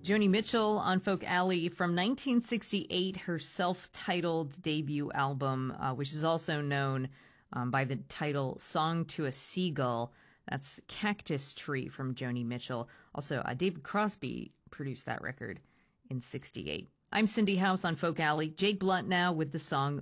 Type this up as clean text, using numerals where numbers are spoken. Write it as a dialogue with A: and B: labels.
A: Joni Mitchell on Folk Alley from 1968, her self-titled debut album, which is also known by the title Song to a Seagull. That's Cactus Tree from Joni Mitchell. Also, David Crosby produced that record in 68. I'm Cindy House on Folk Alley. Jake Blunt now with the song